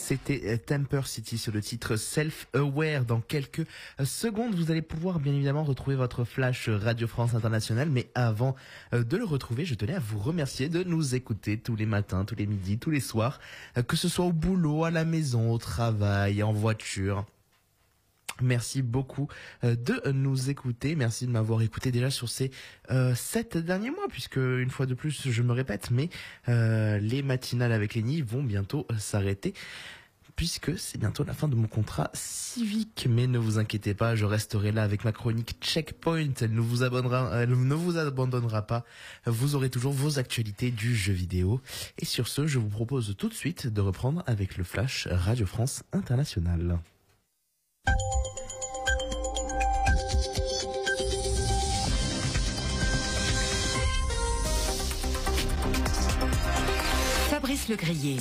C'était Temper City sur le titre Self-Aware. Dans quelques secondes, vous allez pouvoir bien évidemment retrouver votre flash Radio France Internationale. Mais avant de le retrouver, je tenais à vous remercier de nous écouter tous les matins, tous les midis, tous les soirs, que ce soit au boulot, à la maison, au travail, en voiture. Merci beaucoup de nous écouter. Merci de m'avoir écouté déjà sur ces 7 derniers mois, puisque une fois de plus, je me répète, mais les matinales avec Lenny vont bientôt s'arrêter, puisque c'est bientôt la fin de mon contrat civique. Mais ne vous inquiétez pas, je resterai là avec ma chronique Checkpoint. Elle ne vous abandonnera pas. Vous aurez toujours vos actualités du jeu vidéo. Et sur ce, je vous propose tout de suite de reprendre avec le Flash Radio France Internationale. Fabrice Legrier.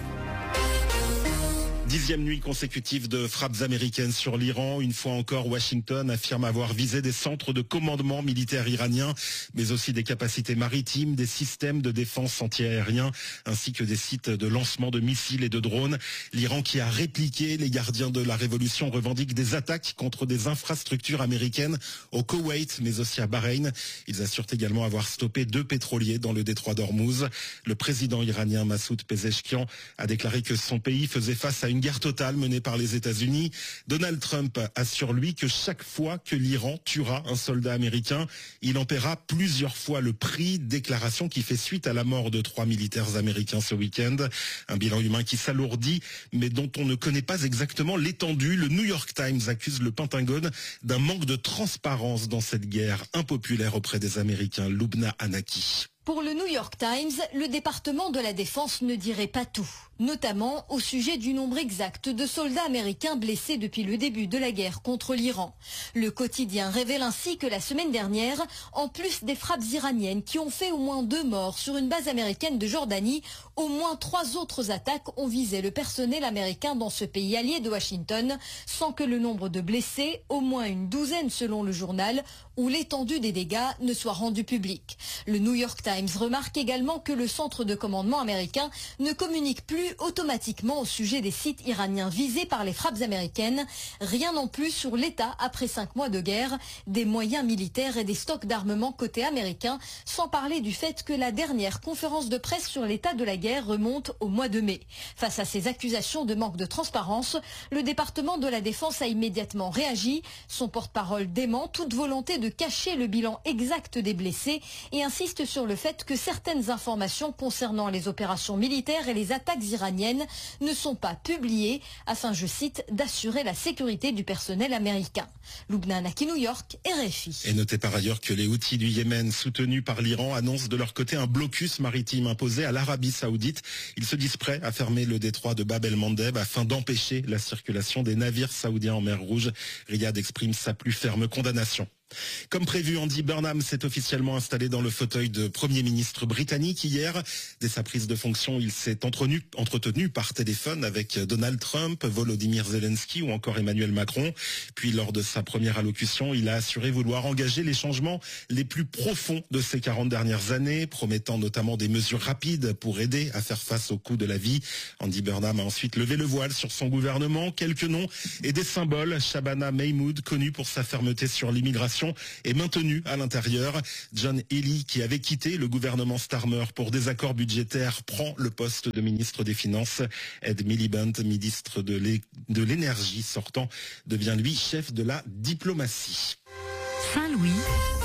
10e nuit consécutive de frappes américaines sur l'Iran. Une fois encore, Washington affirme avoir visé des centres de commandement militaire iraniens, mais aussi des capacités maritimes, des systèmes de défense antiaériens, ainsi que des sites de lancement de missiles et de drones. L'Iran qui a répliqué, les gardiens de la révolution revendiquent des attaques contre des infrastructures américaines au Koweït, mais aussi à Bahreïn. Ils assurent également avoir stoppé 2 pétroliers dans le détroit d'Ormuz. Le président iranien Massoud Pezeshkian a déclaré que son pays faisait face à une guerre totale menée par les États-Unis. Donald Trump assure lui que chaque fois que l'Iran tuera un soldat américain, il en paiera plusieurs fois le prix. Déclaration qui fait suite à la mort de 3 militaires américains ce week-end. Un bilan humain qui s'alourdit, mais dont on ne connaît pas exactement l'étendue. Le New York Times accuse le Pentagone d'un manque de transparence dans cette guerre impopulaire auprès des Américains. Lubna Anaki. Pour le New York Times, le département de la Défense ne dirait pas tout, notamment au sujet du nombre exact de soldats américains blessés depuis le début de la guerre contre l'Iran. Le quotidien révèle ainsi que la semaine dernière, en plus des frappes iraniennes qui ont fait au moins 2 morts sur une base américaine de Jordanie, au moins 3 autres attaques ont visé le personnel américain dans ce pays allié de Washington, sans que le nombre de blessés, au moins une douzaine selon le journal, ou l'étendue des dégâts ne soit rendu public. Le New York Times remarque également que le centre de commandement américain ne communique plus automatiquement au sujet des sites iraniens visés par les frappes américaines. Rien non plus sur l'état, après 5 mois de guerre, des moyens militaires et des stocks d'armement côté américain, sans parler du fait que la dernière conférence de presse sur l'état de la guerre remonte au mois de mai. Face à ces accusations de manque de transparence, le département de la Défense a immédiatement réagi. Son porte-parole dément toute volonté de cacher le bilan exact des blessés et insiste sur le fait que certaines informations concernant les opérations militaires et les attaques iraniennes ne sont pas publiées afin, je cite, d'assurer la sécurité du personnel américain. Lubna Anaki, New York, RFI. Et notez par ailleurs que les Houthis du Yémen, soutenus par l'Iran, annoncent de leur côté un blocus maritime imposé à l'Arabie Saoudite. Ils se disent prêts à fermer le détroit de Bab el-Mandeb afin d'empêcher la circulation des navires saoudiens en mer Rouge. Riyad exprime sa plus ferme condamnation. Comme prévu, Andy Burnham s'est officiellement installé dans le fauteuil de Premier ministre britannique hier. Dès sa prise de fonction, il s'est entretenu par téléphone avec Donald Trump, Volodymyr Zelensky ou encore Emmanuel Macron. Puis lors de sa première allocution, il a assuré vouloir engager les changements les plus profonds de ces 40 dernières années, promettant notamment des mesures rapides pour aider à faire face au coût de la vie. Andy Burnham a ensuite levé le voile sur son gouvernement. Quelques noms et des symboles. Shabana Mahmoud, connue pour sa fermeté sur l'immigration, est maintenu à l'intérieur. John Healey, qui avait quitté le gouvernement Starmer pour désaccord budgétaire, prend le poste de ministre des Finances. Ed Miliband, ministre de l'énergie sortant, devient lui chef de la diplomatie. Saint-Louis,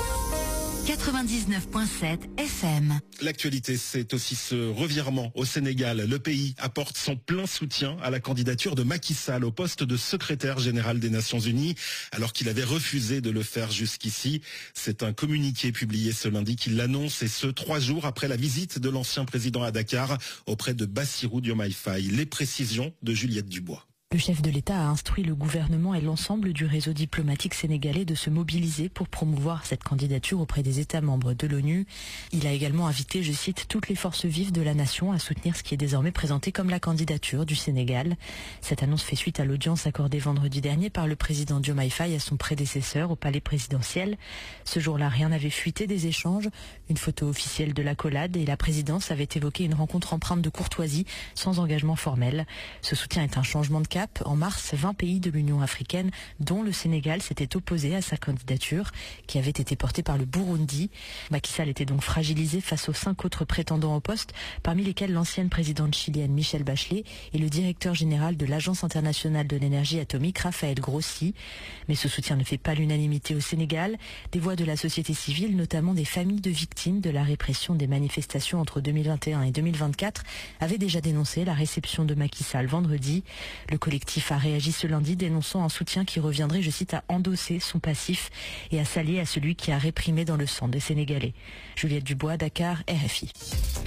99.7 FM. L'actualité, c'est aussi ce revirement au Sénégal. Le pays apporte son plein soutien à la candidature de Macky Sall au poste de secrétaire général des Nations Unies, alors qu'il avait refusé de le faire jusqu'ici. C'est un communiqué publié ce lundi qui l'annonce, et ce 3 jours après la visite de l'ancien président à Dakar auprès de Bassirou Diomaye Faye. Les précisions de Juliette Dubois. Le chef de l'État a instruit le gouvernement et l'ensemble du réseau diplomatique sénégalais de se mobiliser pour promouvoir cette candidature auprès des États membres de l'ONU. Il a également invité, je cite, toutes les forces vives de la nation à soutenir ce qui est désormais présenté comme la candidature du Sénégal. Cette annonce fait suite à l'audience accordée vendredi dernier par le président Diomaye Faye à son prédécesseur au palais présidentiel. Ce jour-là, rien n'avait fuité des échanges. Une photo officielle de l'accolade et la présidence avait évoqué une rencontre empreinte de courtoisie sans engagement formel. Ce soutien est un changement de cap. En mars, 20 pays de l'Union africaine, dont le Sénégal, s'étaient opposés à sa candidature, qui avait été portée par le Burundi. Macky Sall était donc fragilisé face aux 5 autres prétendants au poste, parmi lesquels l'ancienne présidente chilienne Michelle Bachelet et le directeur général de l'Agence internationale de l'énergie atomique, Raphaël Grossi. Mais ce soutien ne fait pas l'unanimité au Sénégal. Des voix de la société civile, notamment des familles de victimes de la répression des manifestations entre 2021 et 2024, avaient déjà dénoncé la réception de Macky Sall vendredi. Le collectif a réagi ce lundi, dénonçant un soutien qui reviendrait, je cite, à endosser son passif et à s'allier à celui qui a réprimé dans le sang des Sénégalais. Juliette Dubois, Dakar, RFI.